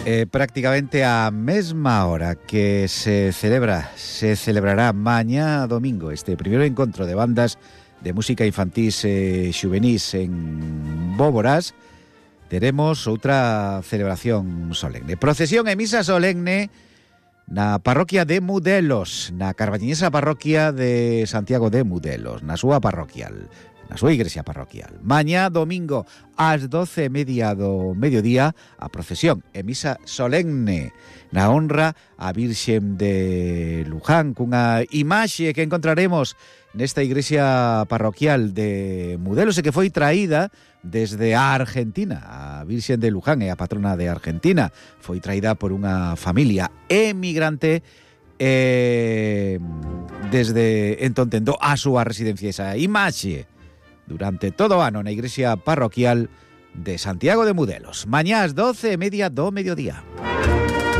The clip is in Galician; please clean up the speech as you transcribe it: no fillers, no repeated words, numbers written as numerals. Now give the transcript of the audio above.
Prácticamente a mesma hora que se celebrará mañá domingo este primeiro encontro de bandas de música infantís e xuvenís en Bóboras, teremos outra celebración solemne. Procesión e misa solemne na parroquia de Mudelos, na carballiñesa parroquia de Santiago de Mudelos, na súa parroquial, na súa igrexa parroquial. Mañá domingo ás 12:30 do mediodía a procesión e misa solemne na honra a Virxen de Luján, cunha imaxe que encontraremos nesta igrexa parroquial de Mudelos e que foi traída desde a Argentina. A Virxen de Luján é a patrona de Argentina, foi traída por unha familia emigrante desde entón tendo a súa residencia. Esa imaxe durante todo o ano na igrexa parroquial de Santiago de Mudelos. Mañá ás 12:30 do mediodía.